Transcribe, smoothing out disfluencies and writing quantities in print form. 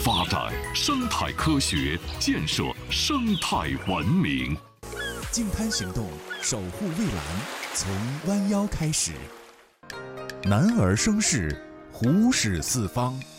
发展生态科学，建设生态文明。 净滩行动，守护蔚蓝，从弯腰开始。男儿生事，虎视四方。